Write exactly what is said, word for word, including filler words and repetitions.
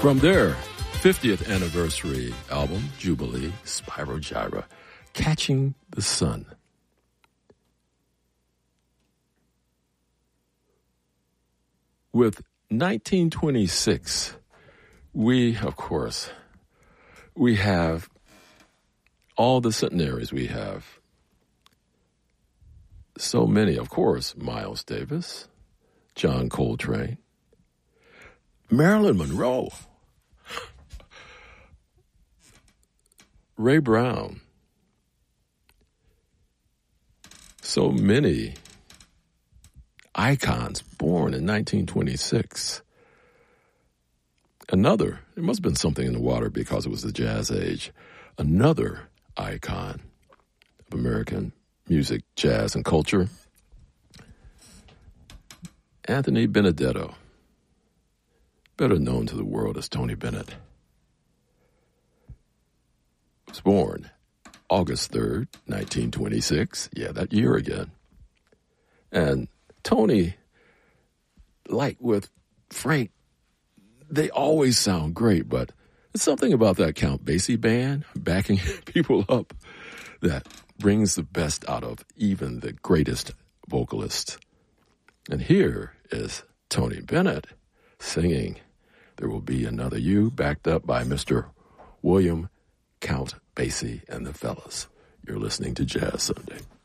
From their fiftieth anniversary album, Jubilee, Spyro Gyra, Catching the Sun. With nineteen twenty-six, we, of course, we have all the centenaries we have. So many, of course, Miles Davis, John Coltrane, Marilyn Monroe, Ray Brown. So many icons born in nineteen twenty-six. Another, it must have been something in the water because it was the jazz age. Another icon of American music, jazz, and culture, Anthony Benedetto, better known to the world as Tony Bennett, was born August third, nineteen twenty-six. Yeah, that year again. And Tony, like with Frank, they always sound great, but there's something about that Count Basie band backing people up that brings the best out of even the greatest vocalists. And here is Tony Bennett singing There Will Be Another You, backed up by Mister William Count Basie and the Fellas. You're listening to Jazz Sunday.